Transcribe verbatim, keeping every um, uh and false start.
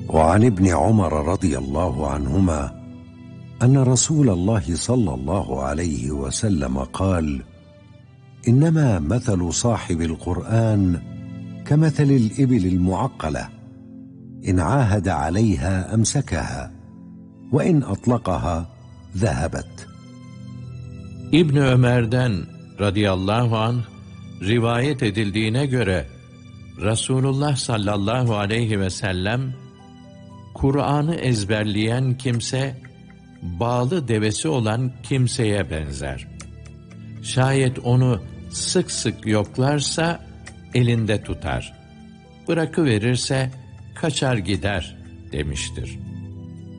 وعن ابن عمر رضي الله عنهما أن رسول الله صلى الله عليه وسلم قال: إنما مثل صاحب القرآن كمثل الإبل المعقلة، إن عاهد عليها أمسكها، وإن أطلقها ذهبت. İbn Ömer'den radıyallahu anh rivayet edildiğine göre Resulullah sallallahu aleyhi ve sellem, Kur'an'ı ezberleyen kimse bağlı devesi olan kimseye benzer. Şayet onu sık sık yoklarsa elinde tutar, bırakıverirse kaçar gider demiştir.